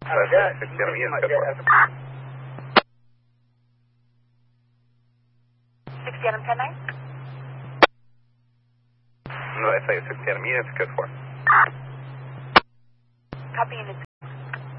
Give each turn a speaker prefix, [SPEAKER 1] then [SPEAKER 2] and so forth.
[SPEAKER 1] SA 60 units, go for it.
[SPEAKER 2] 60 Adam 10-9?
[SPEAKER 1] No, SA 60 units, go for it.
[SPEAKER 2] Copy units